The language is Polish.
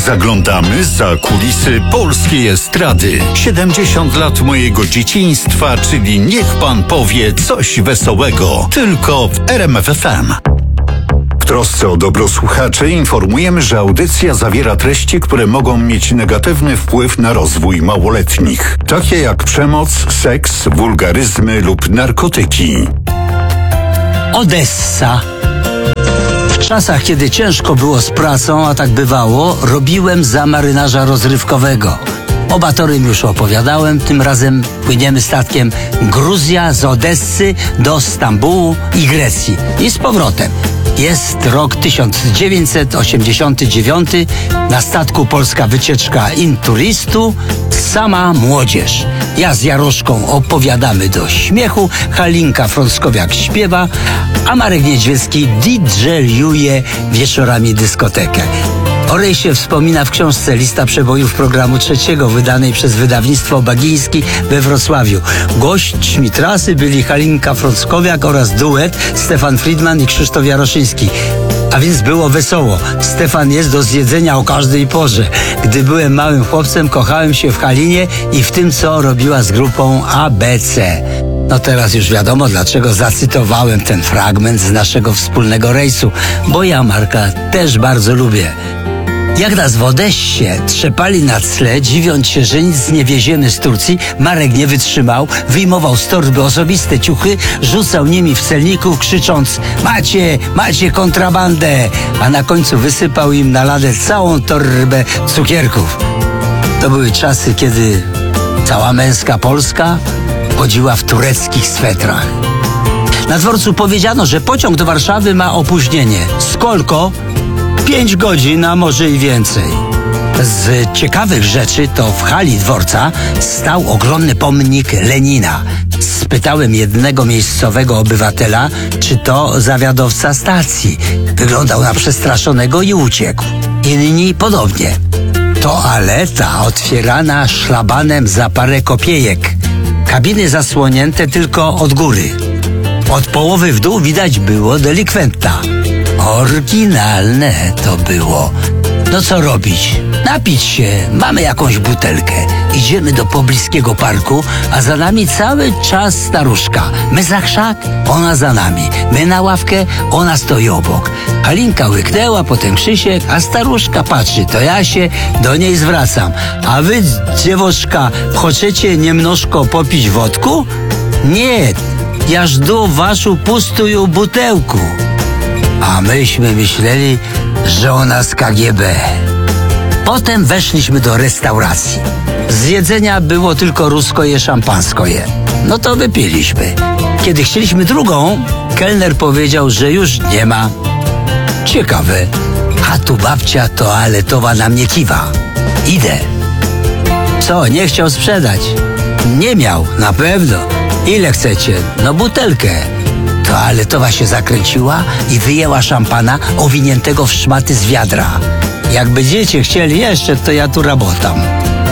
Zaglądamy za kulisy polskiej estrady. 70 lat mojego dzieciństwa, czyli niech pan powie coś wesołego. Tylko w RMF FM. W trosce o dobro słuchaczy informujemy, że audycja zawiera treści, które mogą mieć negatywny wpływ na rozwój małoletnich. Takie jak przemoc, seks, wulgaryzmy lub narkotyki. Odessa. W czasach, kiedy ciężko było z pracą, a tak bywało, robiłem za marynarza rozrywkowego. O Batorym już opowiadałem, tym razem płyniemy statkiem Gruzja z Odessy do Stambułu i Grecji. I z powrotem. Jest rok 1989, na statku polska wycieczka Inturistu, sama młodzież. Ja z Jaroszką opowiadamy do śmiechu, Halinka Frąckowiak śpiewa, a Marek Niedźwiecki DJ-uje wieczorami dyskotekę. O rejsie wspomina w książce Lista przebojów programu trzeciego, wydanej przez wydawnictwo Bagiński we Wrocławiu. Gośćmi trasy byli Halinka Frąckowiak oraz duet Stefan Friedman i Krzysztof Jaroszyński. A więc było wesoło. Stefan jest do zjedzenia o każdej porze. Gdy byłem małym chłopcem, kochałem się w Halinie i w tym, co robiła z grupą ABC. No teraz już wiadomo, dlaczego zacytowałem ten fragment z naszego wspólnego rejsu, bo ja Marka też bardzo lubię. Jak nas w Odessie trzepali na cle, dziwiąc się, że nic nie wieziemy z Turcji, Marek nie wytrzymał, wyjmował z torby osobiste ciuchy, rzucał nimi w celników, krzycząc: macie kontrabandę! A na końcu wysypał im na ladę całą torbę cukierków. To były czasy, kiedy cała męska Polska chodziła w tureckich swetrach. Na dworcu powiedziano, że pociąg do Warszawy ma opóźnienie. Skolko? 5 godzin, a może i więcej. Z ciekawych rzeczy to w hali dworca stał ogromny pomnik Lenina. Spytałem jednego miejscowego obywatela, czy to zawiadowca stacji. Wyglądał na przestraszonego i uciekł. Inni podobnie. Toaleta otwierana szlabanem za parę kopiejek. Kabiny zasłonięte tylko od góry. Od połowy w dół widać było delikwenta. Oryginalne to było. No co robić? Napić się, mamy jakąś butelkę. Idziemy do pobliskiego parku, a za nami cały czas staruszka. My za krzak, ona za nami. My na ławkę, ona stoi obok. Halinka łyknęła, potem Krzysiek, a staruszka patrzy. To ja się do niej zwracam. A wy, dziewoczka, chcecie niemnożko popić wodku? Nie, ja żdu waszą pustują butelku. A myśmy myśleli, że ona z KGB. Potem weszliśmy do restauracji. Z jedzenia było tylko ruskoje, szampanskoje. No to wypiliśmy. Kiedy chcieliśmy drugą, kelner powiedział, że już nie ma. Ciekawe. A tu babcia toaletowa na mnie kiwa. Idę. Co, nie chciał sprzedać? Nie miał, na pewno. Ile chcecie? No butelkę. Toaletowa się zakręciła i wyjęła szampana owiniętego w szmaty z wiadra. Jak będziecie chcieli jeszcze, to ja tu rabotam.